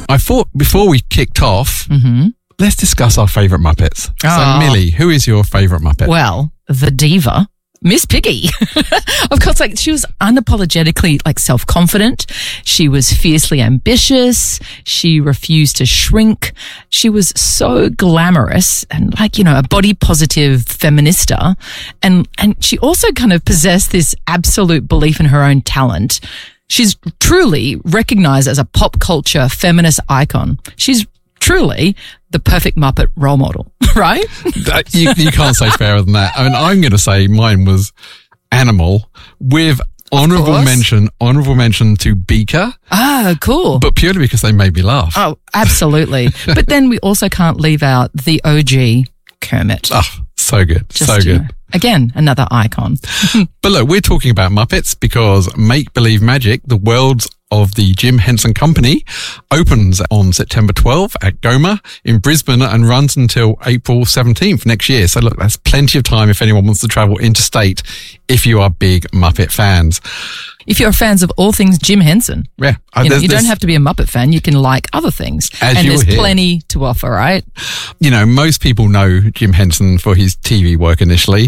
I thought before we kicked off, let's discuss our favourite Muppets. So, Millie, who is your favourite Muppet? Well, the diva, Miss Piggy. Of course, like, she was unapologetically, like, self-confident. She was fiercely ambitious. She refused to shrink. She was so glamorous and, like, you know, a body positive feminista. And she also kind of possessed this absolute belief in her own talent. She's truly recognized as a pop culture feminist icon. She's truly the perfect Muppet role model, right? You can't say fairer than that. I mean, I'm going to say mine was Animal with honourable mention to Beaker. Ah, cool. But purely because they made me laugh. Oh, absolutely. But then we also can't leave out the OG Kermit. Oh, so good. So good. You know, again, another icon. But look, we're talking about Muppets because Make Believe Magic, the world's of the Jim Henson Company, opens on September 12 at Goma in Brisbane and runs until April 17th next year. So look, that's plenty of time if anyone wants to travel interstate if you are big Muppet fans. If you're fans of all things Jim Henson, yeah, you don't have to be a Muppet fan. You can like other things. And there's plenty to offer, right? You know, most people know Jim Henson for his TV work initially.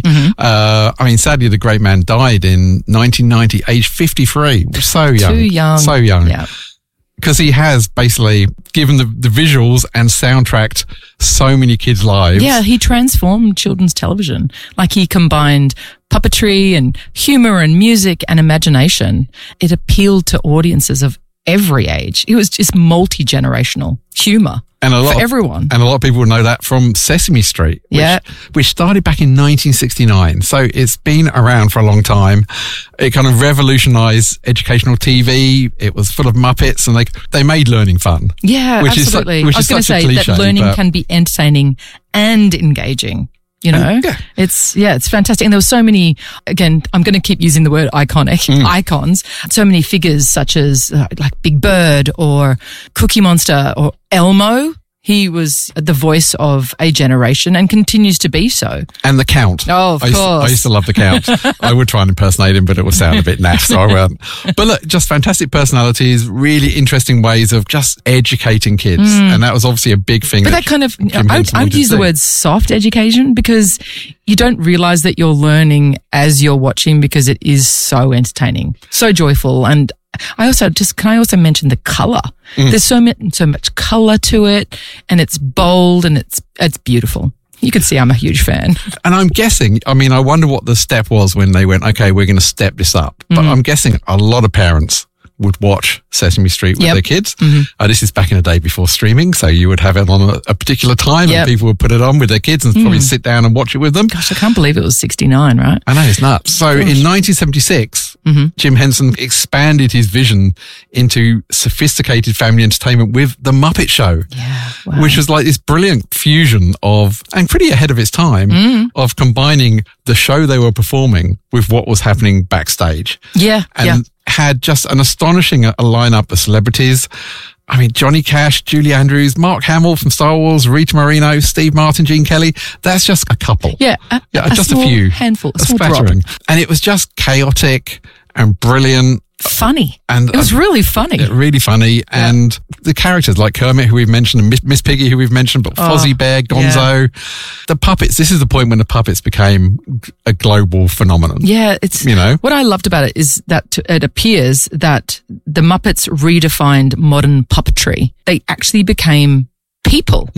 I mean, sadly, the great man died in 1990, aged 53. So young. Too young. So young. Yeah. Because he has basically given the visuals and soundtracked so many kids' lives. Yeah, he transformed children's television. Like, he combined puppetry and humor and music and imagination. It appealed to audiences of every age. It was just multi-generational humor. For everyone. And a lot of people know that from Sesame Street, which started back in 1969. So it's been around for a long time. It kind of revolutionized educational TV. It was full of Muppets and they made learning fun. Yeah, absolutely. I was going to say that learning can be entertaining and engaging. You know, it's fantastic. And there were so many, again, I'm going to keep using the word icons, so many figures such as like Big Bird or Cookie Monster or Elmo. He was the voice of a generation and continues to be so. And the Count. Oh, of course. I used to love the Count. I would try and impersonate him, but it would sound a bit naff, so I won't. But look, just fantastic personalities, really interesting ways of just educating kids. And that was obviously a big thing. But that kind of, I would use the word soft education because you don't realize that you're learning as you're watching because it is so entertaining, so joyful. And can I also mention the color? There's so much color to it, and it's bold and it's beautiful. You can see I'm a huge fan. And I'm guessing, I mean, I wonder what the step was when they went, okay, we're going to step this up. But I'm guessing a lot of parents would watch Sesame Street with their kids. This is back in the day before streaming, so you would have it on a particular time and people would put it on with their kids and probably sit down and watch it with them. Gosh, I can't believe it was 69, right? I know, it's nuts. So in 1976, Jim Henson expanded his vision into sophisticated family entertainment with The Muppet Show, which was like this brilliant fusion of, and pretty ahead of its time, of combining the show they were performing with what was happening backstage. And had just an astonishing lineup of celebrities. I mean, Johnny Cash, Julie Andrews, Mark Hamill from Star Wars, Rita Moreno, Steve Martin, Gene Kelly. That's just a couple. Just a few. Handful, a small spattering. And it was just chaotic and brilliant. Funny. And it was really funny. Really funny. And the characters like Kermit, who we've mentioned, and Miss Piggy, who we've mentioned, but Fozzie Bear, Gonzo, the puppets. This is the point when the puppets became a global phenomenon. Yeah, it's, you know, what I loved about it is that it appears that the Muppets redefined modern puppetry. They actually became people.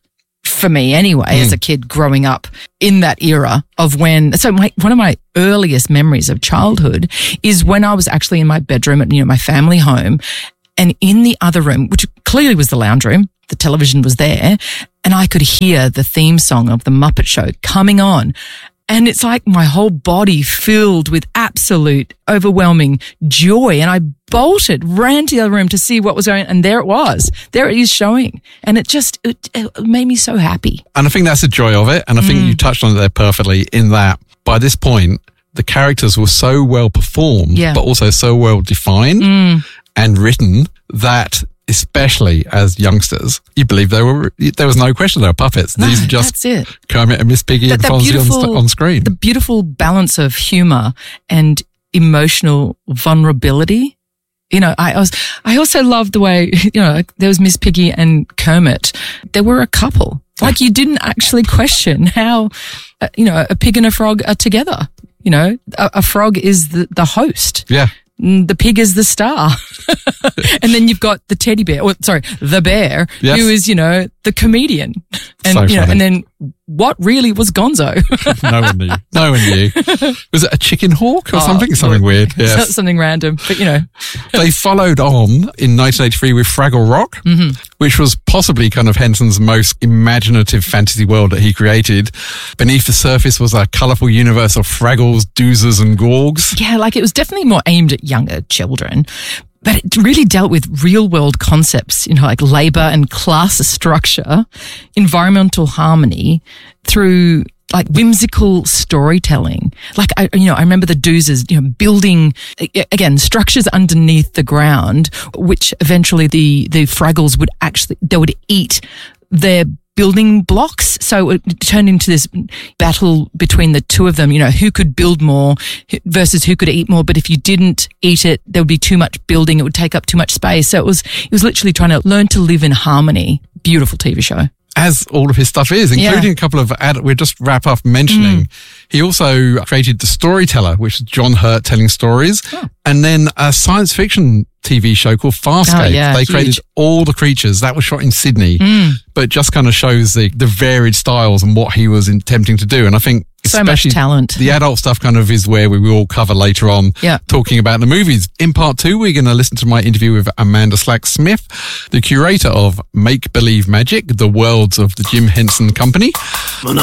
For me anyway, as a kid growing up in that era of when, one of my earliest memories of childhood is when I was actually in my bedroom at, my family home, and in the other room, which clearly was the lounge room, the television was there, and I could hear the theme song of The Muppet Show coming on. And it's like my whole body filled with absolute overwhelming joy. And I ran to the other room to see what was going on. And there it was. There it is showing. And it made me so happy. And I think that's the joy of it. And I think you touched on it there perfectly in that by this point, the characters were so well performed, but also so well defined and written that, especially as youngsters, you believe there was no question they were puppets. No, these are just that's it. Kermit and Miss Piggy and Fozzie on screen. The beautiful balance of humor and emotional vulnerability I also loved the way, there was Miss Piggy and Kermit. They were a couple. Like, you didn't actually question how, a pig and a frog are together. A frog is the host. Yeah. The pig is the star. And then you've got the teddy bear, the bear, yes. who is, the comedian. And, so funny. And then what really was Gonzo? No one knew. Was it a chicken hawk or something? Something weird. Yes. Something random, but They followed on in 1983 with Fraggle Rock, which was possibly kind of Henson's most imaginative fantasy world that he created. Beneath the surface was a colourful universe of Fraggles, Doozers and Gorgs. Yeah, like it was definitely more aimed at younger children. But it really dealt with real world concepts, like labor and class structure, environmental harmony through like whimsical storytelling. Like I remember the Doozers, building again structures underneath the ground, which eventually the Fraggles would eat their building blocks. So it turned into this battle between the two of them, who could build more versus who could eat more. But if you didn't eat it, there would be too much building. It would take up too much space. So it was literally trying to learn to live in harmony. Beautiful TV show. As all of his stuff is, including a couple of we'll just wrap up mentioning. He also created The Storyteller, which is John Hurt telling stories, and then a science fiction TV show called Farscape. They created all the creatures. That was shot in Sydney, but just kind of shows the varied styles and what he was attempting to do. And I think so much talent. The adult stuff kind of is where we will cover later on, talking about the movies. In part 2, we're going to listen to my interview with Amanda Slack-Smith, the curator of Make Believe Magic, the worlds of the Jim Henson Company. When